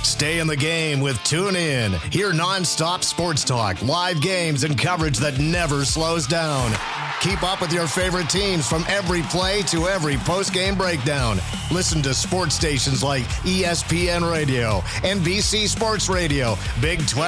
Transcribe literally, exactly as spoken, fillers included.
Stay in the game with TuneIn. Hear nonstop sports talk, live games, and coverage that never slows down. Keep up with your favorite teams from every play to every post-game breakdown. Listen to sports stations like E S P N Radio, N B C Sports Radio, Big twelve.